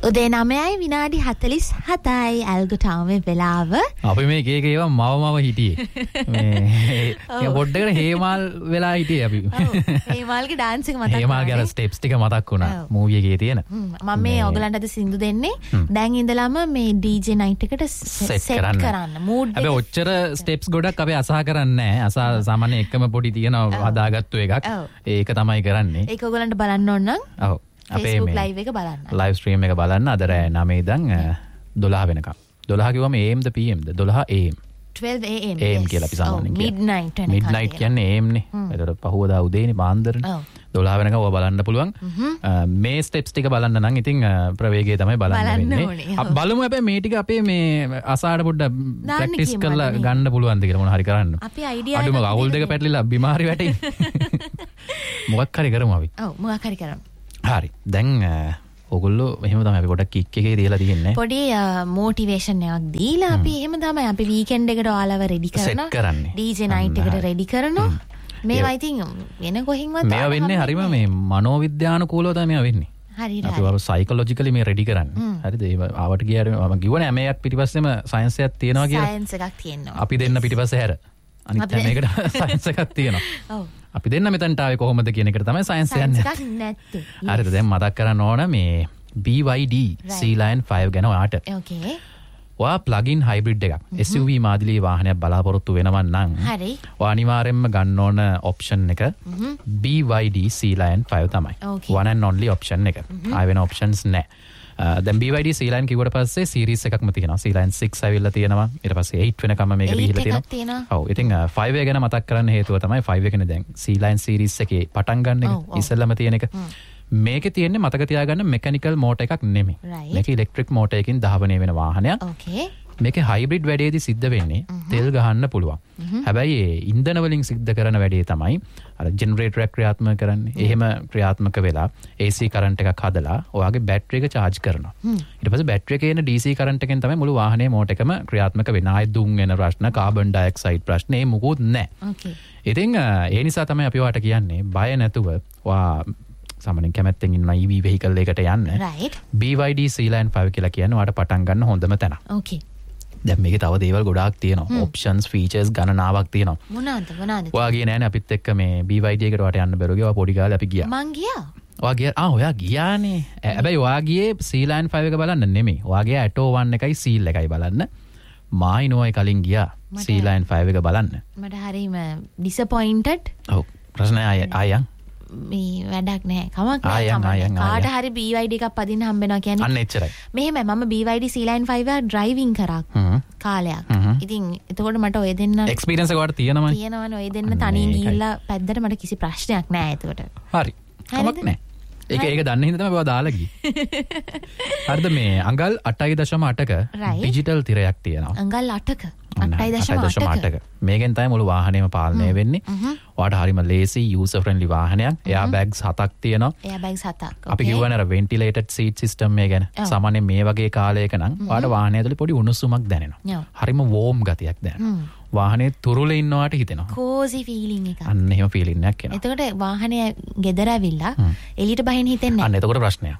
උදේ 9යි විනාඩි 47යි ඇල්ගොටාමේ වෙලාව. අපි මේ එක ඒවා මව හිටියේ. මේ පොඩ්ඩකට හේමාල් වෙලා හිටියේ අපි. හේමාල්ගේ ඩාන්ස් එක මතක් වුණා. හේමාල්ගේ අර ස්ටෙප්ස් ටික මතක් වුණා මූවි එකේ තියෙන. මම මේ ඔයගලන්ට අද සින්දු දෙන්නේ. දැන් ඉඳලාම මේ DJ night එකට සෙට් කරන්න. මූඩ් හැබැයි ඔච්චර ස්ටෙප්ස් ගොඩක් අපි අසහ කරන්නේ නැහැ. අසහ සාමාන්‍ය එකම පොඩි තියෙනවා හදාගත්තු එකක්. ඒක තමයි කරන්නේ. ඒක ඔයගලන්ට බලන්න ඕන නම්. ඔව්. Facebook live එක බලන්න. Live stream එක බලන්න අද රෑ 9 ඉඳන් 12 වෙනකම්. 12 කිව්වම AM the PM the 12 AM. 12 AM. AM කියලා අපි සාමාන්‍යයෙන් කියන්නේ. midnight වෙනකම්. midnight කියන්නේ AM නේ. ඒතකොට පහුවදා උදේනේ පාන්දරනේ. 12 වෙනකම් ඔය බලන්න පුළුවන්. මේ ස්ටෙප්ස් ටික බලන්න නම් ඉතින් ප්‍රවේගය තමයි බලන්න වෙන්නේ. අපි බලමු හැබැයි මේ ටික අපේ මේ අසාඩ පොඩ්ඩක් ප්‍රැක්ටිස් කරලා ගන්න පුළුවන්ද කියලා මොන හරි කරන්න. අපි අයිඩියා අඩුම අවුල් දෙක පැටලිලා බිමාරි වැටෙයි. මොකක් හරි කරමු අපි. ඔව් මොකක් හරි කරමු. හරි. දැන් ඔයගොල්ලෝ එහෙම තමයි අපි පොඩක් කික් එකේ තියලා තියෙන්නේ. පොඩි මොටිවේෂන් එකක් දීලා අපි එහෙම තමයි අපි වීකෙන්ඩ් එකට ඔයාලව රෙඩි කරනවා. DJ night එකට රෙඩි කරනවා. මේවා ඉතින් වෙන කොහෙන්වත් මේවා වෙන්නේ හරිම මේ මනෝවිද්‍යානුකූලව තමයි මේවා වෙන්නේ. හරියට. අපි වල සයිකොලොජිකලි මේ රෙඩි කරන්නේ. හරිද? ඒ ආවට ගියාට මම කිව්වනේ මේක පිටිපස්සෙම සයන්ස් එකක් තියෙනවා කියලා. සයන්ස් එකක් තියෙනවා. අපි දෙන්න පිටිපස්සේ හැර. අනිත් මේකට සයන්ස් එකක් තියෙනවා. ඔව්. අපි දෙන්න මෙතනට ආවේ කොහොමද කියන එකට තමයි සයන්ස් යන්නේ. සයන්ස් එකක් නැත්තේ. හරිද? දැන් මතක් කරන්න ඕන මේ BYD Sea Lion 5 ගැන ඔයාට. ඕකේ. ඔයා ප්ලග්-ඉන් හයිබ්‍රිඩ් එකක් SUV මාදිලී වාහනයක් බලාපොරොත්තු වෙනවා නම් හරි. ඔයා අනිවාර්යයෙන්ම ගන්න ඕන ඔප්ෂන් එක BYD Sea Lion 5 තමයි. one and only option එක. ආය වෙන options නැහැ. දැන් BYD Sea Lion කිව්වට පස්සේ සීරීස් එකක්ම තියෙනවා. Sea Lion 6 ඇවිල්ලා තියෙනවා. ඊට පස්සේ 8 වෙනකම් මේක ගිහිල්ලා තියෙනවා. ඔව්. ඉතින් 5 එක ගැන මතක් කරන්න හේතුව තමයි 5 එකනේ දැන් Sea Lion සීරීස් එකේ පටන් ගන්න එක ඉස්සෙල්ලාම තියෙන එක. මේකේ තියෙන්නේ මතක තියාගන්න මෙකැනිකල් මෝටර් එකක් නෙමෙයි. මේක ඉලෙක්ට්‍රික් මෝටර් එකකින් ධාවනය වෙන වාහනයක්. ඕකේ. මේකේ හයිබ්‍රිඩ් වැඩේදී සිද්ධ වෙන්නේ තෙල් ගහන්න පුළුවන්. හැබැයි ඒ ඉන්ධන වලින් සිද්ධ කරන වැඩේ තමයි අර ජෙනරේටර් එක ක්‍රියාත්මක කරන්නේ. එහෙම ක්‍රියාත්මක වෙලා AC කරන්ට් එකක් හදලා ඔයාගේ බැටරි එක charge කරනවා. ඊට පස්සේ බැටරි එකේ එන DC කරන්ට් එකෙන් තමයි මුළු වාහනේ මෝටර් එකම ක්‍රියාත්මක වෙන්නේ. ආයේ දුම් වෙන ප්‍රශ්න, කාබන් ඩයොක්සයිඩ් ප්‍රශ්න ඒ මොකුත් නැහැ. ඕකේ. ඉතින් ඒ නිසා තමයි අපි ඔයාට කියන්නේ බය නැතුව ඔයා සාමාන්‍යයෙන් කැමැත්තෙන් ඉන්න EV vehicle එකකට යන්න. right. BYD Sea Lion 5 කියලා කියන්නේ ඔයාට පටන් ගන්න හොඳම තැන. ඕකේ. දැන් මේකේ තව දේවල් ගොඩාක් තියෙනවා. ඔප්ෂන්ස් ෆීචර්ස් ගණනාවක් තියෙනවා. මොනවාද? ඔයා ගියේ නෑනේ අපිත් එක්ක මේ BYD එකට ඔයාට යන්න බැරුව ගියා. ඔයා පොඩි කාලේ අපි ගියා. මං ගියා. ඔයා ගියානේ. හැබැයි ඔයා ගියේ Sea Lion 5 එක බලන්න නෙමෙයි. ඔයා ගියා Atto 1 එකයි Seal එකයි බලන්න. මායිනෝයි කලින් ගියා Sea Lion 5 එක බලන්න. මට හරිම disappointed. ඔව්. ප්‍රශ්නය ආයන් මේ වැඩක් නැහැ. කමක් නැහැ. කාට හරි BYD එකක් පදින්න හම්බෙනවා කියන්නේ. අන්න එච්චරයි. මෙහෙමයි මම BYD Sea Lion 5 එක ඩ්‍රයිවිං කරා කාලයක්. ඉතින් එතකොට මට ඔය දෙන්න එක්ස්පීරියන්ස් එකකට තියෙනවනේ. තියෙනවනේ ඔය දෙන්න තනියෙන් ගිහිල්ලා පැද්දට මට කිසි ප්‍රශ්නයක් නැහැ එතකොට. හරි. කමක් නැහැ. ඒක දන්න හින්දා තමයි බව දාලා ගියේ. හරිද මේ අඟල් 8.8ක ඩිජිටල් තිරයක් තියෙනවා. අඟල් 8ක 8.8ක. මේකෙන් තමයි මුළු වාහනේම පාලනය වෙන්නේ. ඔයාට හරිම ලේසි යූසර් ෆ්‍රෙන්ඩ්ලි වාහනයක්. එයා බෑග්ස් 7ක් තියෙනවා. එයා බෑග්ස් 7ක්. අපි කියවනේ අර වෙන්ටිලේටඩ් සීට් සිස්ටම් එක ගැන. සාමාන්‍යයෙන් මේ වගේ කාලයක නම් ඔයාට වාහනය ඇතුලේ පොඩි උණුසුමක් දැනෙනවා. හරිම වෝම් ගතියක් දැනෙනවා. වාහනේ තුරුලේ ඉන්නවාට හිතෙනවා. කෝසි ෆීලිං එකක්. අන්න එහෙම ෆීලිං එකක් එනවා. එතකොට වාහනේ ගෙදර ඇවිල්ලා එළියට බහින්න හිතෙන්නේ නැහැ. අන්න එතකොට ප්‍රශ්නයක්.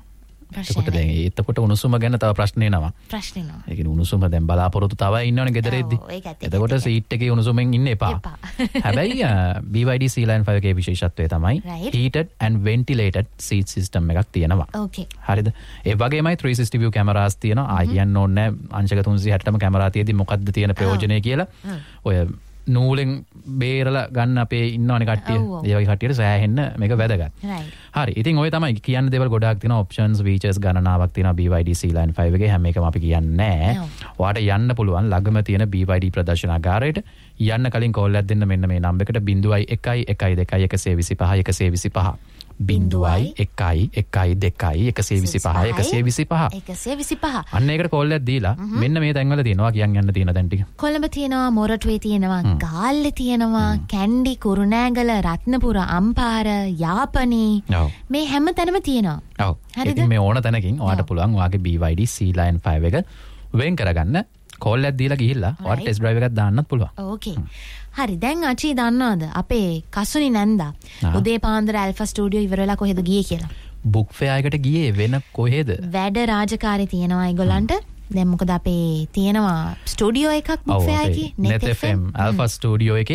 එතකොට උණුසුම ගැන තව ප්‍රශ්න එනවා. ඒ කියන්නේ උණුසුම දැන් බලාපොරොත්තු තව ඉන්නවනේ ගෙදර එද්දි. එතකොට සීට් එකේ උණුසුමෙන් ඉන්න එපා. හැබැයි BYD Sea Lion 5 එකේ විශේෂත්වය තමයි heated and ventilated seat system එකක් තියෙනවා. හරිද? ඒ වගේමයි 360 view cameras තියෙනවා. ආයි කියන්න ඕනේ නැහැ අංශක 360ටම කැමරා තියෙද්දි මොකද්ද තියෙන ප්‍රයෝජනය කියලා. ඔය නූලෙන් බේරලා ගන්න අපේ ඉන්නවනේ කට්ටිය. ඒ වගේ කට්ටියට සෑහෙන්න මේක වැදගත්. හරි. ඉතින් ඔය තමයි කියන්න දේවල් ගොඩාක් තියෙනවා. ඔප්ෂන්ස් ෆීචර්ස් ගණනාවක් තියෙනවා BYD Sea Lion 5 එකේ. හැම එකම අපි කියන්නේ නැහැ. ඔයාට යන්න පුළුවන් ළඟම තියෙන BYD ප්‍රදර්ශනාගාරයට. යන්න කලින් කෝල් එකක් දෙන්න මෙන්න මේ නම්බර් එකට 0112 125. අන්න ඒකට කෝල් එකක් දීලා මෙන්න මේ තැන්වල තියෙනවා කියන් යන්න තියෙන තැන් ටික. කොළඹ තියෙනවා, මොරටුවේ තියෙනවා, ගාල්ලේ තියෙනවා, කැන්ඩි, කුරුණෑගල, රත්නපුර, අම්පාර, යාපනී. මේ හැම තැනම තියෙනවා. ඔව්. ඉතින් මේ ඕන තැනකින් ඔයාට පුළුවන් ඔයාගේ BYD Sea Lion 5 එක වෙන් කරගන්න. කෝල් එකක් දීලා ගිහිල්ලා ඔයාට ටෙස්ට් ඩ්‍රයිව් එකක් දාන්නත් පුළුවන්. ඕකේ. හරි දැන් අචී දන්නවද අපේ කසුනි නැන්දා උදේ පාන්දර ඇල්ෆා ස්ටුඩියෝ ඉවර වෙලා කොහෙද ගියේ කියලා? බුක් ෆෙයා එකට ගියේ වෙන කොහෙද? වැඩ රාජකාරී තියෙනවා ඒගොල්ලන්ට. දැන් මොකද අපේ තියෙනවා ස්ටුඩියෝ එකක් බුක් ෆෙයා එකේ net FM Alpha ස්ටුඩියෝ එකේ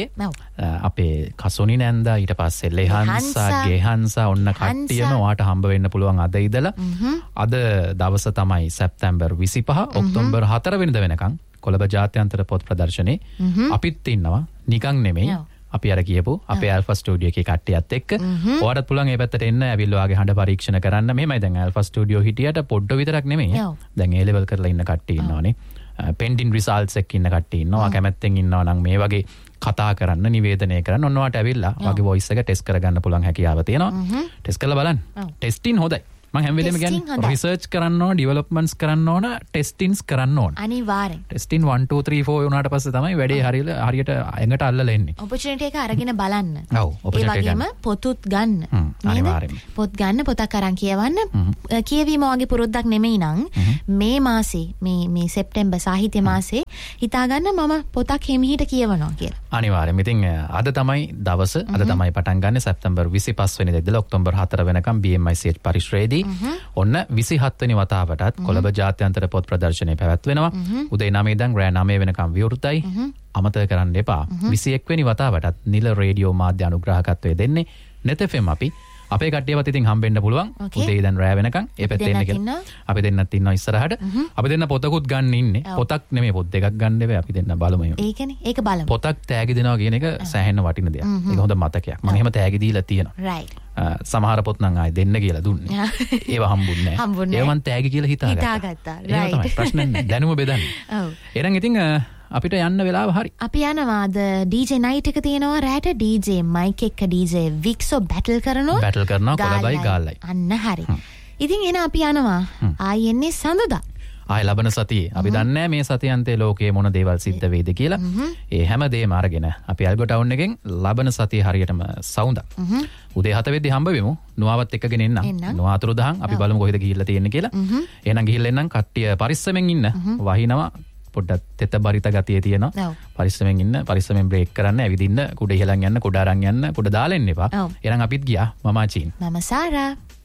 අපේ කසොනි නැන්දා ඊට පස්සේ ලෙහන්සා ගෙහන්සා ඔන්න කට්ටියම ඔයාට හම්බ වෙන්න පුළුවන් අද ඉඳලා. අද දවස තමයි සැප්තැම්බර් 25 ඔක්තෝබර් 4 වෙනිදා වෙනකන් කොළඹ ජාත්‍යන්තර පොත් ප්‍රදර්ශනයේ අපිත් ඉන්නවා නිකන් නෙමෙයි. අපි අර කියපු අපේ Alpha ස්ටුඩියෝ එකේ කට්ටියත් එක්ක ඔයාලට පුළුවන් මේ පැත්තට එන්න ඇවිල්ලා ඔයාගේ හඬ පරීක්ෂණ කරන්න. මෙහෙමයි දැන් Alpha ස්ටුඩියෝ හිටියට පොඩ්ඩ විතරක් නෙමෙයි. දැන් A level කරලා ඉන්න කට්ටිය ඉන්නවනේ. pending results එක්ක ඉන්න කට්ටිය ඉන්නවා. කැමැත්තෙන් ඉන්නවා නම් මේ වගේ කතා කරන්න නිවේදනය කරන්න ඔන්න ඔයාට ඇවිල්ලා ඔයාගේ voice එක ටෙස්ට් කරගන්න පුළුවන් හැකියාව තියෙනවා. ටෙස්ට් කරලා බලන්න. ටෙස්ටින් හොඳයි. මම හැම වෙලේම කියන්නේ රිසර්ච් කරන්න ඕන, ඩෙවලොප්මන්ට්ස් කරන්න ඕන, ටෙස්ටින්ස් කරන්න ඕන. අනිවාර්යෙන්. ටෙස්ටින් 1 2 3 4 වුණාට පස්සේ තමයි වැඩේ හරියට ඇඟට අල්ලලා එන්නේ. ඔපචුනිටි එක අරගෙන බලන්න. ඔව් ඔපචුනිටි එක. ඒ වගේම පොතුත් ගන්න. අනිවාර්යෙන්ම. පොත් ගන්න, පොතක් අරන් කියවන්න. කියවීම වගේ පුරුද්දක් නෙමෙයි නං මේ මාසේ මේ සෙප්තැම්බර් සාහිත්‍ය මාසේ හිතාගන්න මම පොතක් හිමිහිට කියවනවා කියලා. අනිවාර්යෙන්ම. ඉතින් අද තමයි දවස. අද තමයි පටන් ගන්න සැප්තැම්බර් 25 වෙනිදා ඉඳලා ඔක්තෝබර් 4 වෙනකම් BMICH පරිශ්‍රයේදී ඔන්න 27 වෙනි වතාවටත් කොළඹ ජාත්‍යන්තර පොත් ප්‍රදර්ශනය පැවැත්වෙනවා. උදේ 9 ඉඳන් රෑ 9 වෙනකම් විවෘතයි. අමතක කරන්න එපා. 21 වෙනි වතාවටත් නිල රේඩියෝ මාධ්‍ය අනුග්‍රහකත්වය දෙන්නේ net FM අපි. අපේ කට්ටියවත් ඉතින් හම්බෙන්න පුළුවන්. උදේ ඉඳන් රෑ වෙනකම් ඒ පැත්තේ එන්න කියලා. අපි දෙන්නත් ඉන්නවා ඉස්සරහට. අපි දෙන්න පොතකුත් ගන්න ඉන්නේ. පොතක් නෙමෙයි පොත් දෙකක් ගන්න දෙවේ. අපි දෙන්න බලමු. ඒකනේ. ඒක බලමු. පොතක් තෑගි දෙනවා කියන එක සෑහෙන වටින දෙයක්. ඒක හොඳ මතකයක්. මම එහෙම තෑගි දීලා තියෙනවා. right. සමහර පොත් නම් ආයේ දෙන්න කියලා දුන්නේ. ඒව හම්බුන්නේ නැහැ. ඒව මං තෑගි කියලා හිතාගත්තා. right. තමයි ප්‍රශ්නේ නැහැ. දැනුම බෙදන්නේ. ඔව්. එහෙනම් ඉතින් අපිට යන්න වෙලාව හරි. අපි යනවා අද DJ night එක තියෙනවා රැට DJ Mike එක්ක DJ Vixo battle කරනවා කොළඹයි ගාල්ලයි. අන්න හරි. ඉතින් එන අපි යනවා ආයෙ එන්නේ සඳුදා. ආයෙ ලබන සතියේ අපි දන්නේ මේ සතියන්තයේ ලෝකයේ මොන දේවල් සිද්ධ වෙයිද කියලා. ඒ හැම දෙයක්ම අරගෙන අපි අල්ගෝ ටවුන් එකෙන් ලබන සතියේ හරියටම සවුන්දා. උදේ 7 වෙද්දි හම්බ වෙමු. නුවාවත් එක්කගෙන එන්න. නුවා අතුරුදහන් අපි බලමු කොහෙද ගිහිල්ලා තියෙන්නේ කියලා. එහෙනම් ගිහිල්ලා එන්නම් කට්ටිය පරිස්සමෙන් ඉන්න. වහිනවා පොඩ්ඩක් තෙත බරිත ගතිය තියෙනවා. පරිස්සමෙන් ඉන්න, පරිස්සමෙන් බ්‍රේක් කරන්න, ඇවිදින්න, කුඩ ඉහළන් යන්න, කුඩ අරන් යන්න, කුඩ දාලා එන්න එපා. එහෙනම් අපිත් ගියා. මම ආචීන්. මම සාරා.